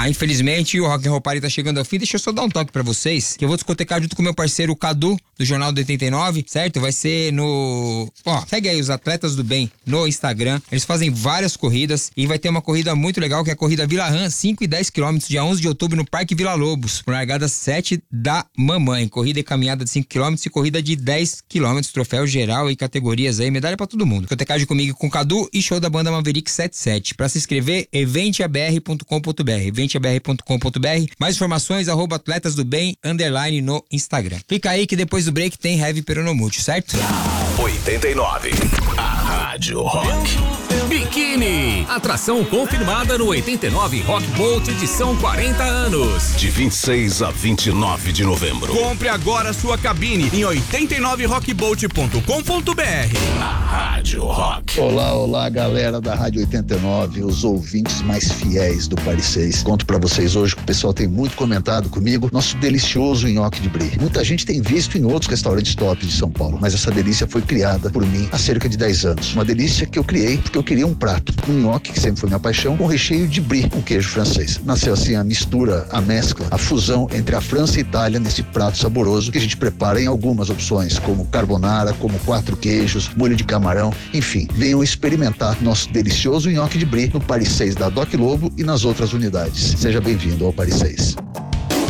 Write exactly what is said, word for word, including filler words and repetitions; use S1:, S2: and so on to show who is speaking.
S1: Ah, infelizmente o Rock and Roll Party tá chegando ao fim. Deixa eu só dar um toque pra vocês, que eu vou discotecar junto com meu parceiro Cadu, do Jornal do oitenta e nove, certo? Vai ser no... Ó, segue aí os Atletas do Bem no Instagram. Eles fazem várias corridas e vai ter uma corrida muito legal, que é a Corrida Vila Rã, cinco e dez quilômetros, dia onze de outubro, no Parque Vila Lobos, por largada sete da mamãe. Corrida e caminhada de cinco quilômetros e corrida de dez quilômetros, troféu geral e categorias aí, medalha pra todo mundo. Discotecagem comigo com Cadu e show da banda Maverick setenta e sete. Pra se inscrever, evente a b r ponto com ponto b r, evente a b r ponto com ponto b r. Mais informações, arroba Atletas do Bem, underline no Instagram. Fica aí que depois do break tem Heavy Peronomútil, certo?
S2: oitenta e nove, a Rádio Rock.
S3: Biquíni, atração confirmada no oitenta e nove Rock Bolt edição quarenta anos.
S2: De vinte e seis a vinte e nove de novembro.
S4: Compre agora sua cabine em oitenta e nove rock bolt ponto com ponto b r.
S2: A Rádio Rock.
S5: Olá, olá, galera da Rádio oitenta e nove, os ouvintes mais fiéis do Paris seis. Conto pra vocês hoje que o pessoal tem muito comentado comigo, nosso delicioso nhoque de brie. Muita gente tem visto em outros restaurantes top de São Paulo, mas essa delícia foi criada por mim há cerca de dez anos. Uma delícia que eu criei porque eu queria um prato, um nhoque, que sempre foi minha paixão, com recheio de brie, com queijo francês. Nasceu assim a mistura, a mescla, a fusão entre a França e a Itália nesse prato saboroso que a gente prepara em algumas opções, como carbonara, como quatro queijos, molho de camarão, enfim. Venham experimentar nosso delicioso nhoque de brie no Paris seis da Doc Lobo e nas outras unidades. Seja bem-vindo ao Paris seis.